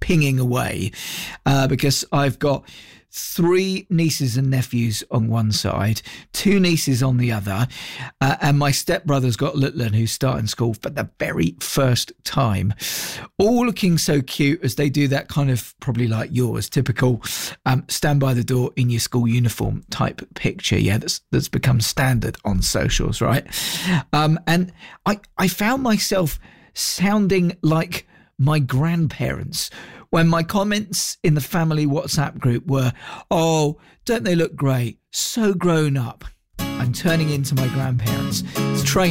pinging away because I've got 3 nieces and nephews on one side, 2 nieces on the other, and my stepbrother's got Lutland, who's starting school for the very first time, all looking so cute as they do that kind of, probably like yours, typical stand by the door in your school uniform type picture. Yeah, that's become standard on socials, right? And I found myself sounding like my grandparents when my comments in the family WhatsApp group were, "Oh, don't they look great? So grown up." I'm turning into my grandparents. It's